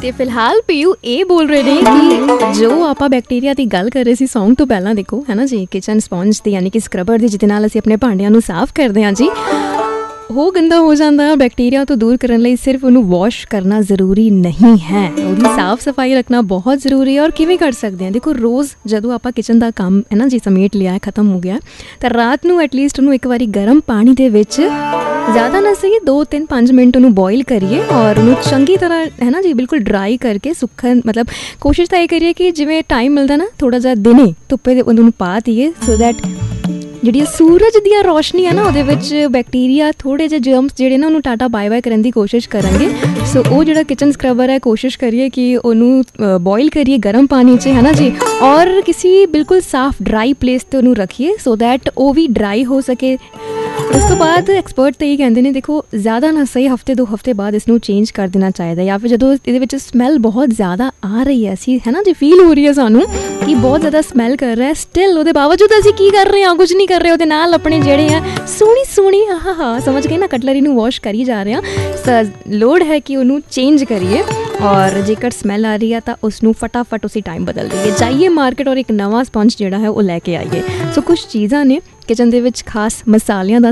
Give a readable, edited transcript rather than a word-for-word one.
ਤੇ ਫਿਲਹਾਲ ਪੀਯੂ ਇਹ ਬੋਲ ਰਹੇ ਨੇ ਕਿ ਜੋ ਆਪਾਂ ਬੈਕਟੀਰੀਆ ਦੀ ਗੱਲ ਕਰ ਰਹੇ ਸੀ ਸੌਂਗ ਤੋਂ ਪਹਿਲਾਂ, ਦੇਖੋ ਹੈ ਨਾ ਜੀ, ਕਿਚਨ ਸਪੌਂਜ ਦੀ ਯਾਨੀ ਕਿ ਸਕਰਬਰ ਦੀ ਜਿਹਦੇ ਨਾਲ ਅਸੀਂ ਆਪਣੇ ਭਾਂਡਿਆਂ ਨੂੰ ਸਾਫ਼ ਕਰਦੇ ਹਾਂ ਜੀ, ਉਹ ਗੰਦਾ ਹੋ ਜਾਂਦਾ। ਬੈਕਟੀਰੀਆ ਤੋਂ ਦੂਰ ਕਰਨ ਲਈ ਸਿਰਫ ਉਹਨੂੰ ਵਾਸ਼ ਕਰਨਾ ਜ਼ਰੂਰੀ ਨਹੀਂ ਹੈ, ਉਹਦੀ ਸਾਫ਼ ਸਫਾਈ ਰੱਖਣਾ ਬਹੁਤ ਜ਼ਰੂਰੀ ਹੈ। ਔਰ ਕਿਵੇਂ ਕਰ ਸਕਦੇ ਹਾਂ? ਦੇਖੋ ਰੋਜ਼ ਜਦੋਂ ਆਪਾਂ ਕਿਚਨ ਦਾ ਕੰਮ ਹੈ ਨਾ ਜੀ ਸਮੇਟ ਲਿਆ, ਖਤਮ ਹੋ ਗਿਆ, ਤਾਂ ਰਾਤ ਨੂੰ ਐਟਲੀਸਟ ਉਹਨੂੰ ਇੱਕ ਵਾਰੀ ਗਰਮ ਪਾਣੀ ਦੇ ਵਿੱਚ ਜ਼ਿਆਦਾ ਨਾ ਸਹੀ 2-3-5 ਮਿੰਟ ਉਹਨੂੰ ਬੋਇਲ ਕਰੀਏ ਔਰ ਉਹਨੂੰ ਚੰਗੀ ਤਰ੍ਹਾਂ ਹੈ ਨਾ ਜੀ ਬਿਲਕੁਲ ਡਰਾਈ ਕਰਕੇ ਸੁੱਕਣ, ਮਤਲਬ ਕੋਸ਼ਿਸ਼ ਤਾਂ ਇਹ ਕਰੀਏ ਕਿ ਜਿਵੇਂ ਟਾਈਮ ਮਿਲਦਾ ਨਾ ਥੋੜ੍ਹਾ ਜਿਹਾ ਦਿਨੇ ਧੁੱਪੇ ਦੇ ਉਹਨੂੰ ਪਾ ਦਈਏ, ਸੋ ਦੈਟ ਜਿਹੜੀ ਸੂਰਜ ਦੀਆਂ ਰੋਸ਼ਨੀ ਹੈ ਨਾ ਉਹਦੇ ਵਿੱਚ ਬੈਕਟੀਰੀਆ ਥੋੜ੍ਹੇ ਜਿਹੇ ਜਰਮਸ ਜਿਹੜੇ ਨਾ ਉਹਨੂੰ ਟਾਟਾ ਬਾਏ ਬਾਏ ਕਰਨ ਦੀ ਕੋਸ਼ਿਸ਼ ਕਰਨਗੇ। ਸੋ ਉਹ ਜਿਹੜਾ ਕਿਚਨ ਸਕਰਬਰ ਹੈ ਕੋਸ਼ਿਸ਼ ਕਰੀਏ ਕਿ ਉਹਨੂੰ ਬੋਇਲ ਕਰੀਏ ਗਰਮ ਪਾਣੀ 'ਚ ਹੈ ਨਾ ਜੀ, ਔਰ ਕਿਸੇ ਬਿਲਕੁਲ ਸਾਫ਼ ਡਰਾਈ ਪਲੇਸ 'ਤੇ ਉਹਨੂੰ ਰੱਖੀਏ ਸੋ ਦੈਟ ਉਹ ਵੀ ਡਰਾਈ ਹੋ ਸਕੇ। ਉਸ ਤੋਂ ਬਾਅਦ ਐਕਸਪਰਟ ਤਾਂ ਇਹ ਕਹਿੰਦੇ ਨੇ, ਦੇਖੋ ਜ਼ਿਆਦਾ ਨਾ ਸਹੀ ਹਫ਼ਤੇ 2 ਹਫ਼ਤੇ ਬਾਅਦ ਇਸਨੂੰ ਚੇਂਜ ਕਰ ਦੇਣਾ ਚਾਹੀਦਾ, ਜਾਂ ਫਿਰ ਜਦੋਂ ਇਹਦੇ ਵਿੱਚ ਸਮੈਲ ਬਹੁਤ ਜ਼ਿਆਦਾ ਆ ਰਹੀ ਹੈ, ਅਸੀਂ ਹੈ ਨਾ ਜੀ ਫੀਲ ਹੋ ਰਹੀ ਹੈ ਸਾਨੂੰ ਕਿ ਬਹੁਤ ਜ਼ਿਆਦਾ ਸਮੈਲ ਕਰ ਰਿਹਾ, ਸਟਿਲ ਉਹਦੇ ਬਾਵਜੂਦ ਅਸੀਂ ਕੀ ਕਰ ਰਹੇ ਹਾਂ? ਕੁਝ ਨਹੀਂ ਕਰ ਰਹੇ, ਉਹਦੇ ਨਾਲ ਆਪਣੇ ਜਿਹੜੇ ਆ ਸੋਹਣੀ ਆਹਾ ਸਮਝ ਕੇ ਨਾ ਕਟਲਰੀ ਨੂੰ ਵਾਸ਼ ਕਰੀ ਜਾ ਰਹੇ ਹਾਂ। ਲੋੜ ਹੈ ਕਿ ਉਹਨੂੰ ਚੇਂਜ ਕਰੀਏ, ਔਰ ਜੇਕਰ ਸਮੈਲ ਆ ਰਹੀ ਹੈ ਤਾਂ ਉਸਨੂੰ ਫਟਾਫਟ ਉਸੇ ਟਾਈਮ ਬਦਲ ਦਈਏ, ਜਾਈਏ ਮਾਰਕੀਟ ਔਰ ਇੱਕ ਨਵਾਂ ਸਪੰਜ ਜਿਹੜਾ ਹੈ ਉਹ ਲੈ ਕੇ ਆਈਏ। ਸੋ ਕੁਛ ਚੀਜ਼ਾਂ ਨੇ ਕਿਚਨ ਦੇ ਵਿੱਚ ਖਾਸ ਮਸਾਲਿਆਂ ਦਾ